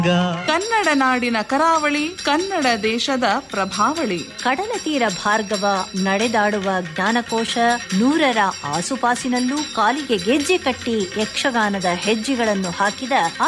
ಕನ್ನಡ ನಾಡಿನ ಕರಾವಳಿ, ಕನ್ನಡ ದೇಶದ ಪ್ರಭಾವಳಿ. ಕಡಲ ತೀರ ಭಾರ್ಗವ ನಡೆದಾಡುವ ಜ್ಞಾನಕೋಶ, 100ರ ಆಸುಪಾಸಿನಲ್ಲೂ ಕಾಲಿಗೆ ಗೆಜ್ಜೆ ಕಟ್ಟಿ ಯಕ್ಷಗಾನದ ಹೆಜ್ಜೆಗಳನ್ನು ಹಾಕಿದ